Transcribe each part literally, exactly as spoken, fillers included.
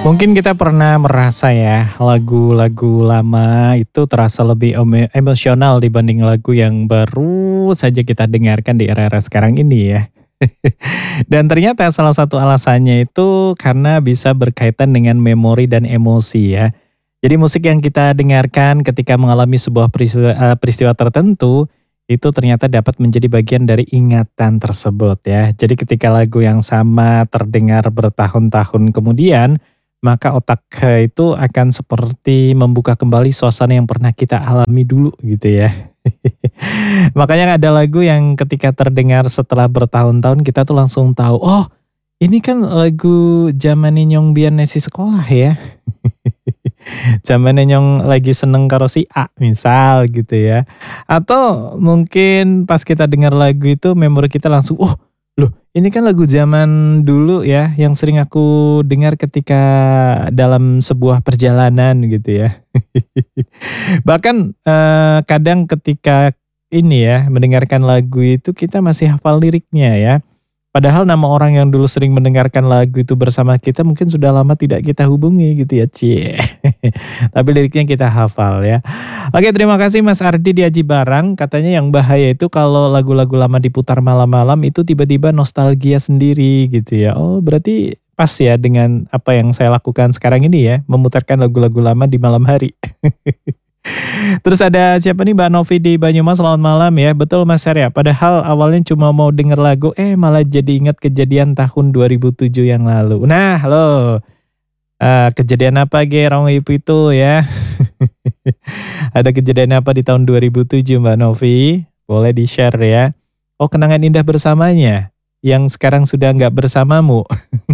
Mungkin kita pernah merasa ya, lagu-lagu lama itu terasa lebih eme emosional dibanding lagu yang baru saja kita dengarkan di era-era sekarang ini ya. Dan ternyata salah satu alasannya itu karena bisa berkaitan dengan memori dan emosi ya. Jadi musik yang kita dengarkan ketika mengalami sebuah peristiwa, eee, peristiwa tertentu, itu ternyata dapat menjadi bagian dari ingatan tersebut ya. Jadi ketika lagu yang sama terdengar bertahun-tahun kemudian, maka otak, eee, itu akan seperti membuka kembali suasana yang pernah kita alami dulu gitu ya. Makanya ada lagu yang ketika terdengar setelah bertahun-tahun kita tuh langsung tahu, "Oh, ini kan lagu zamannya Nyong Bian Nesi sekolah ya." Zamannya Nyong lagi seneng karo si A misal gitu ya. Atau mungkin pas kita dengar lagu itu memori kita langsung, "Oh, loh ini kan lagu zaman dulu ya yang sering aku dengar ketika dalam sebuah perjalanan," gitu ya. Bahkan, eee, kadang ketika ini ya, mendengarkan lagu itu kita masih hafal liriknya ya. Padahal nama orang yang dulu sering mendengarkan lagu itu bersama kita mungkin sudah lama tidak kita hubungi gitu ya, cie. Tapi liriknya kita hafal ya. Oke, terima kasih Mas Ardi di Aji Barang, katanya yang bahaya itu kalau lagu-lagu lama diputar malam-malam itu tiba-tiba nostalgia sendiri gitu ya. Oh, berarti pas ya dengan apa yang saya lakukan sekarang ini ya, memutarkan lagu-lagu lama di malam hari. Terus ada siapa nih, Mbak Novi di Banyumas, selamat malam ya. Betul Mas Arya, padahal awalnya cuma mau denger lagu, eh malah jadi ingat kejadian tahun dua ribu tujuh yang lalu. Nah, halo, eee, kejadian apa ge rong itu ya? Ada kejadian apa di tahun dua ribu tujuh Mbak Novi? Boleh di-share ya. Oh, kenangan indah bersamanya, yang sekarang sudah nggak bersamamu.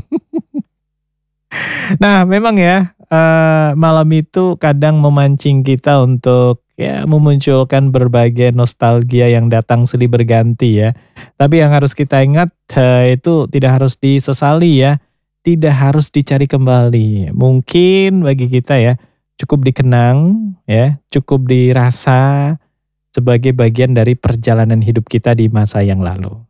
Nah, memang ya, eee, malam itu kadang memancing kita untuk ya memunculkan berbagai nostalgia yang datang silih berganti ya. Tapi yang harus kita ingat, eee, itu tidak harus disesali ya, tidak harus dicari kembali. Mungkin bagi kita ya, cukup dikenang ya, cukup dirasa sebagai bagian dari perjalanan hidup kita di masa yang lalu.